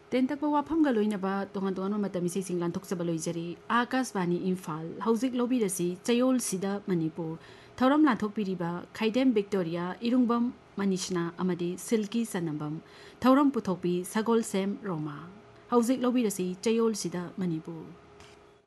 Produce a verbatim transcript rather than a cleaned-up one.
तेंतक वाफम गलोइनबा तोंगन तोंगन मतमिसी सिंगलान थोक्सब लोइजरी आकाशवाणी इम्फाल हौजिक लोबिरसी चयोल सिदा Manipur थौरम लाथोकपिरिबा खाइदेम Victoria इरुंगबम मनीषना अमदी silkie सनबम थौरम पुथोकपी Sagol same Roma हौजिक लोबिरसी चयोल सिदा मणिपुर।